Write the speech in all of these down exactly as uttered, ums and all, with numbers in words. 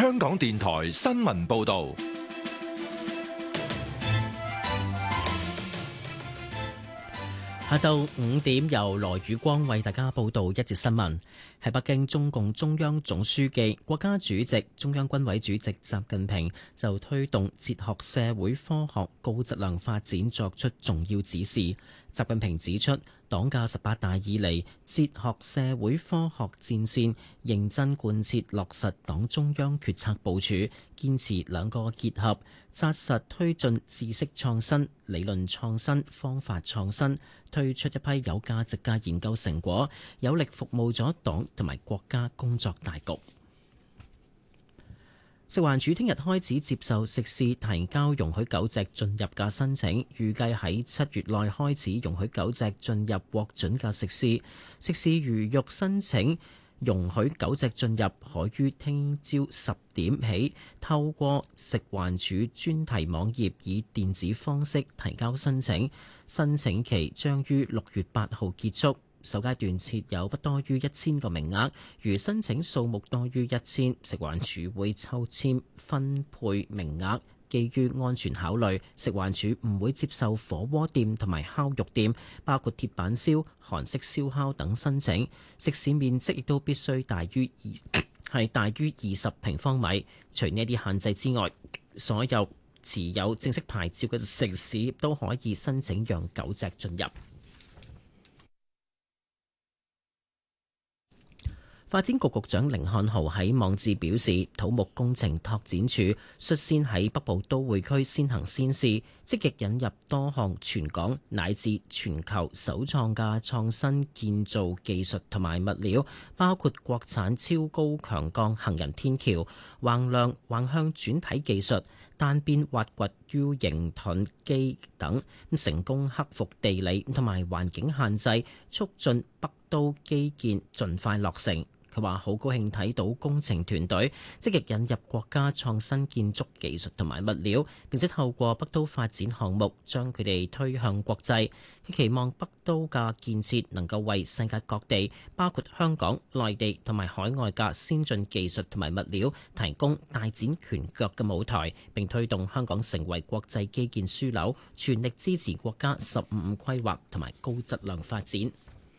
香港電台新聞報道。 下晝五點，由羅宇光為大家報道一節新聞。喺北京，中共中央總書記、國家主席、中央軍委主席習近平就推動哲學社會科學高質量發展作出重要指示。習近平指出，黨嘅十八大以嚟，哲學社會科學戰線認真貫徹落實黨中央決策部署，堅持兩個結合，紮實推進知識創新、理論創新、方法創新，推出一批有價值嘅研究成果，有力服務咗黨同埋國家工作大局。食環署聽日開始接受食肆提交容許狗隻進入嘅申請，預計喺七月內開始容許狗隻進入獲准嘅食肆。食肆如欲申請容許狗隻進入，可於聽朝十點起透過食環署專題網頁以電子方式提交申請，申請期將於六月八號結束。首階段設有不多於一千個名額，如申請數目多於一千，食環署會抽籤分配名額。基於安全考慮，食環署唔會接受火鍋店同埋烤肉店，包括鐵板燒、韓式燒烤等申請。食肆面積亦都必須大於二係大於二十平方米。除呢啲限制之外，所有持有正式牌照嘅食肆都可以申請讓狗隻進入。發展局局長甯漢豪喺網誌表示，土木工程拓展署率先喺北部都會區先行先試，積極引入多項全港乃至全球首創嘅創新建造技術同埋物料，包括國產超高強鋼行人天橋、橫梁橫向轉體技術、單邊挖掘 U 型盾基等，成功克服地理同埋環境限制，促進北都基建盡快落成。佢話好高興睇到工程團隊積極引入國家創新建築技術同埋物料，並且透過北都發展項目將佢哋推向國際。佢期望北都嘅建設能夠為世界各地，包括香港、內地同埋海外嘅先進技術同埋物料提供大展拳腳嘅舞台，並推動香港成為國際基建樞紐，全力支持國家十五五規劃同埋高質量發展。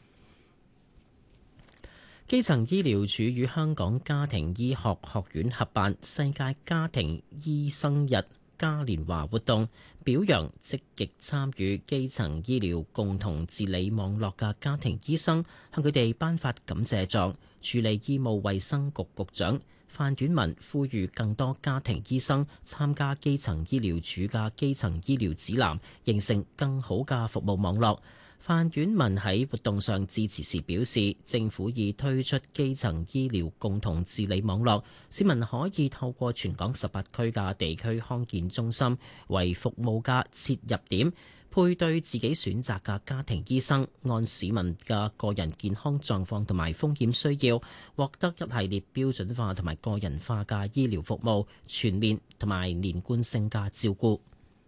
基層醫療署與香港家庭醫學學院合辦世界家庭醫生日嘉年華活動，表揚積極參與基層醫療共同治理網絡嘅家庭醫生，向佢哋頒發感謝狀。署理醫務衛生局局長范婉文呼籲更多家庭醫生參加基層醫療署嘅基層醫療指南，形成更好嘅服務網絡。范婉文喺活動上致辭時表示，政府已推出基層醫療共同治理網絡，市民可以透過全港十八區嘅地區康健中心為服務嘅切入點，配對自己選擇嘅家庭醫生，按市民嘅個人健康狀況同埋風險需要，獲得一系列標準化同埋個人化嘅醫療服務，全面同埋連貫性嘅照顧。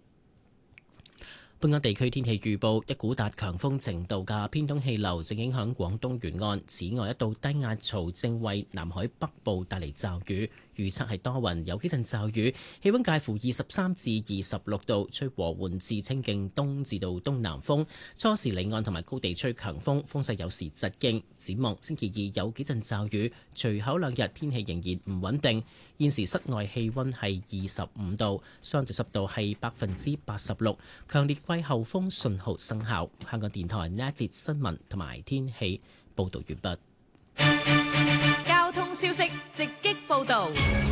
本港地區天氣預報，一股達強風程度嘅偏東氣流正影響廣東沿岸，此外一道低壓槽正為南海北部帶嚟驟雨。預測係多雲，有幾陣驟雨，氣溫介乎二十三至二十六度，吹和緩至清勁東至到東南風。初時離岸同埋高地吹強風，風勢有時疾勁。展望星期二有幾陣驟雨，隨後兩日天氣仍然唔穩定。現時室外氣溫係二十五度，相對濕度係百分之八十六，強烈季候風信號生效。香港電台呢一節新聞同埋天氣報道完畢。 交通消息直擊報道。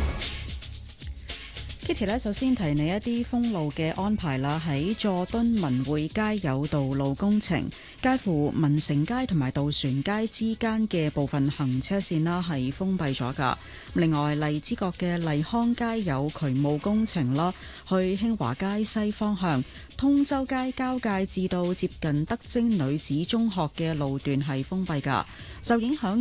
Kitty 咧，首先提你一啲封路嘅安排啦。喺佐敦文匯街有道路工程，介乎文城街同埋渡船街之間嘅部分行車線啦係封閉咗噶。另外，荔枝角嘅麗康街有渠務工程啦，去興華街西方向通州街交界至到接近德貞女子中學嘅路段係封閉噶，受影響